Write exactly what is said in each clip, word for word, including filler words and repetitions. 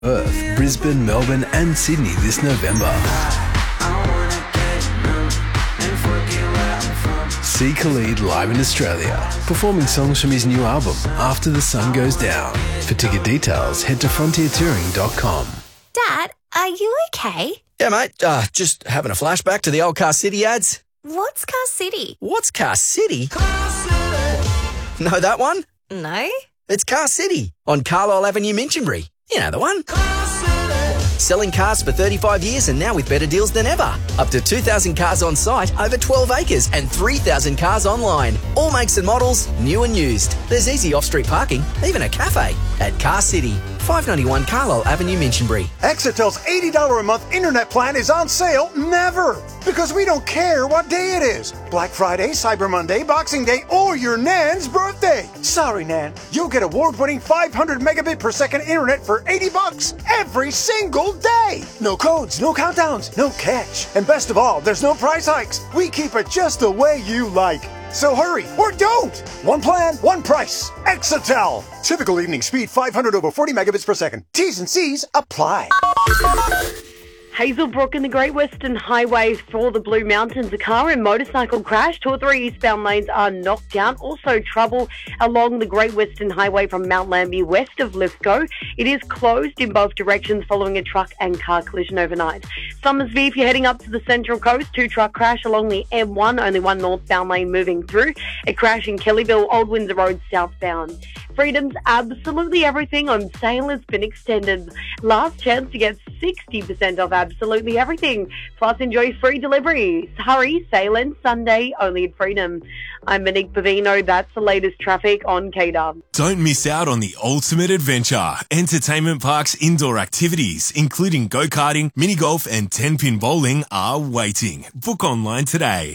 Perth, Brisbane, Melbourne and Sydney this November. See Khalid live in Australia, performing songs from his new album, After the Sun Goes Down. For ticket details, head to frontier touring dot com. Dad, are you okay? Yeah, mate. Uh, just having a flashback to the old Car City ads. What's Car City? What's Car City? Car City. Know that one? No. It's Car City on Carlisle Avenue, Minchinbury. You know the one. Car City. Selling cars for thirty-five years and now with better deals than ever. Up to two thousand cars on site, over twelve acres and three thousand cars online. All makes and models, new and used. There's easy off-street parking, even a cafe at Car City. five ninety-one Carlisle Avenue, Minchinbury. Exitel's eighty dollars a month internet plan is on sale never, because we don't care what day it is. Black Friday, Cyber Monday, Boxing Day, or your Nan's birthday. Sorry, Nan. You'll get award-winning five hundred megabit per second internet for eighty bucks every single day. No codes, no countdowns, no catch. And best of all, there's no price hikes. We keep it just the way you like. So hurry, or don't! One plan, one price. Exitel. Typical evening speed five hundred over forty megabits per second. T's and C's apply. Hazelbrook and the Great Western Highway for the Blue Mountains. A car and motorcycle crash. Two or three eastbound lanes are knocked down. Also trouble along the Great Western Highway from Mount Lambie west of Lithgow. It is closed in both directions following a truck and car collision overnight. Somersby, if you're heading up to the Central Coast, two truck crash along the M one, only one northbound lane moving through. A crash in Kellyville, Old Windsor Road southbound. Freedom's absolutely everything on sale has been extended. Last chance to get sixty percent off absolutely everything. Plus enjoy free deliveries. Hurry, sale ends Sunday only at Freedom. I'm Monique Bavino. That's the latest traffic on K W. Don't miss out on the ultimate adventure. Entertainment Park's indoor activities, including go-karting, mini-golf and ten-pin bowling are waiting. Book online today.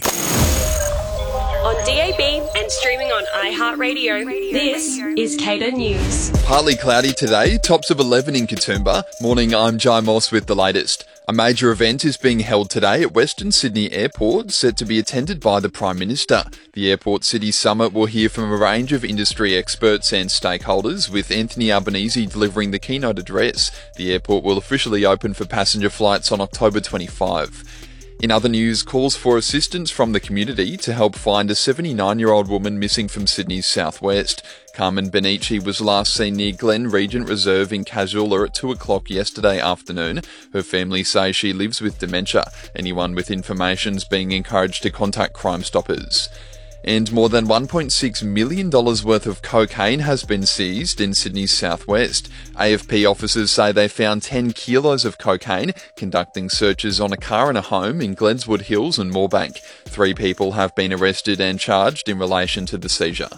On D A B and streaming on iHeartRadio, this is Cater News. Partly cloudy today, tops of eleven in Katoomba. Morning, I'm Jai Moss with the latest. A major event is being held today at Western Sydney Airport, set to be attended by the Prime Minister. The Airport City Summit will hear from a range of industry experts and stakeholders, with Anthony Albanese delivering the keynote address. The airport will officially open for passenger flights on October twenty-fifth. In other news, calls for assistance from the community to help find a seventy-nine-year-old woman missing from Sydney's southwest. Carmen Benici was last seen near Glen Regent Reserve in Casulla at two o'clock yesterday afternoon. Her family say she lives with dementia. Anyone with information is being encouraged to contact Crime Stoppers. And more than one point six million dollars worth of cocaine has been seized in Sydney's southwest. A F P officers say they found ten kilos of cocaine, conducting searches on a car and a home in Glenswood Hills and Moorebank. Three people have been arrested and charged in relation to the seizure.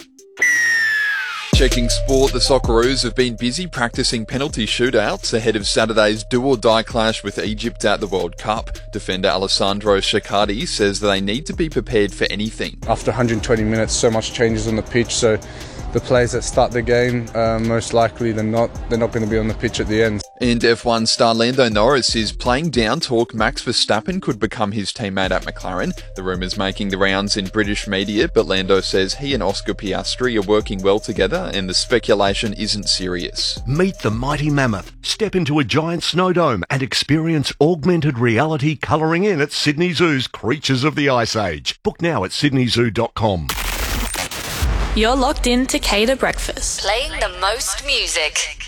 Checking sport, the Socceroos have been busy practicing penalty shootouts ahead of Saturday's do-or-die clash with Egypt at the World Cup. Defender Alessandro Shakati says they need to be prepared for anything. After one hundred twenty minutes, so much changes on the pitch, so the players that start the game, uh, most likely than not, they're not going to be on the pitch at the end. And F one star Lando Norris is playing down talk Max Verstappen could become his teammate at McLaren. The rumours making the rounds in British media, but Lando says he and Oscar Piastri are working well together and the speculation isn't serious. Meet the mighty mammoth. Step into a giant snow dome and experience augmented reality colouring in at Sydney Zoo's Creatures of the Ice Age. Book now at sydney zoo dot com. You're locked in to Cater Breakfast. Playing the most music.